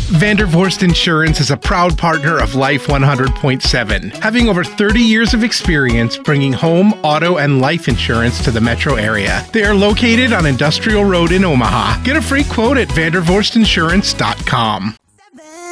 Vandervorst Insurance is a proud partner of Life 100.7, having over 30 years of experience bringing home, auto, and life insurance to the metro area. They are located on Industrial Road in Omaha. Get a free quote at vandervorstinsurance.com.